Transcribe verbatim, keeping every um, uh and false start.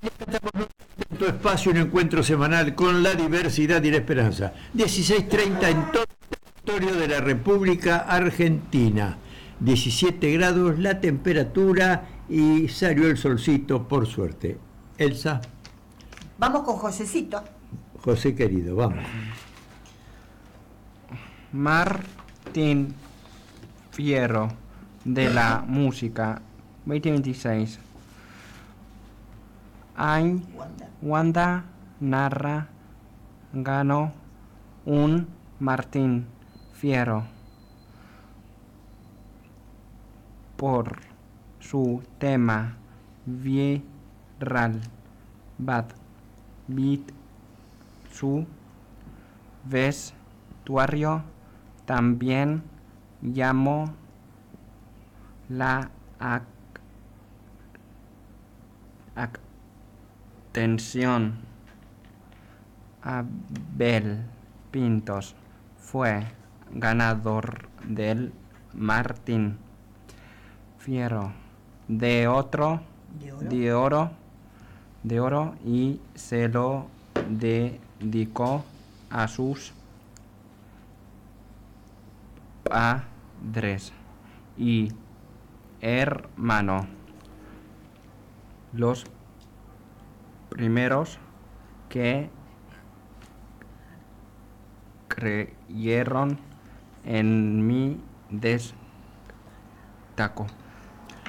En tu espacio, un encuentro semanal con la diversidad y la esperanza. dieciséis treinta en todo el territorio de la República Argentina. diecisiete grados la temperatura y salió el solcito, por suerte. Elsa. Vamos con Josecito. José querido, vamos. Martín Fierro, de la música, veinte veintiséis. Ay, Wanda narra, ganó un Martín Fierro por su tema viral Bad Beat. Su vestuario también llamó la ac atención. Abel Pintos fue ganador del Martín Fierro de otro ¿De oro? de oro de oro y se lo dedicó a sus padres y hermano, los primeros que creyeron en mi destaco.